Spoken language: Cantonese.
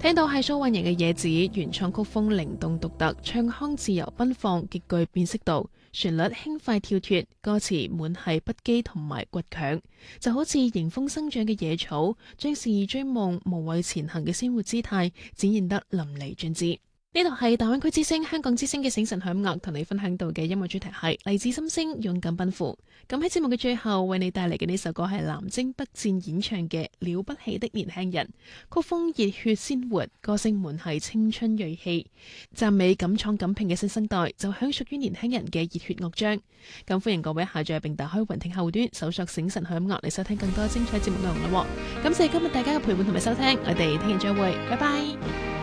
聽到係蘇運瑩嘅《野子》，原創曲風靈動獨特，唱腔自由奔放，極具辨識度，旋律輕快跳脫，歌詞滿係不羈同埋倔強，就好似迎風生長嘅野草，將肆意追夢、無畏前行嘅鮮活姿態展現得淋漓盡致。呢度係大灣區之聲、香港之聲嘅醒神響樂，同你分享到嘅音樂主題係勵志心聲、勇敢奔赴。咁喺節目嘅最後，為你帶嚟嘅呢首歌係藍晶北戰演唱嘅《了不起的年輕人》，曲風熱血鮮活，歌聲滿係青春銳氣，讚美敢闖敢拼嘅新生代，就響屬於年輕人嘅熱血樂章。咁歡迎各位下載並打開雲聽後端，搜索醒神響樂嚟收聽更多精彩節目內容啦。感謝今日大家嘅陪伴同埋收聽，我哋聽日再會，拜拜。